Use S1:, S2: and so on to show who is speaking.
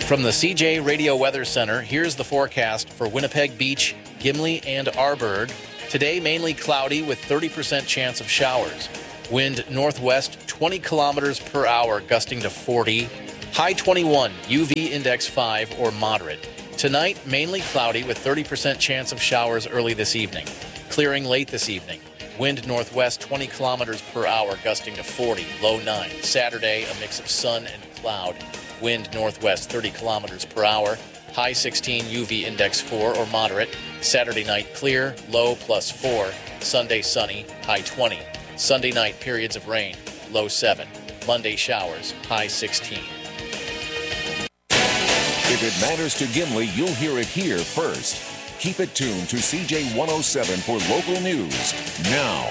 S1: From the CJ Radio Weather Center, here's the forecast for Winnipeg Beach, Gimli, and Arborg. Today, mainly cloudy with 30% chance of showers. Wind northwest 20 kilometers per hour, gusting to 40. High 21, UV index 5 or moderate. Tonight, mainly cloudy with 30% chance of showers early this evening. Clearing late this evening. Wind northwest 20 kilometers per hour, gusting to 40, low 9. Saturday, a mix of sun and cloud. Wind northwest 30 kilometers per hour. High 16, UV index 4 or moderate. Saturday night clear, low +4. Sunday sunny, high 20. Sunday night periods of rain, low 7. Monday showers, high 16.
S2: If it matters to Gimli, you'll hear it here first. Keep it tuned to CJ 107 for local news now.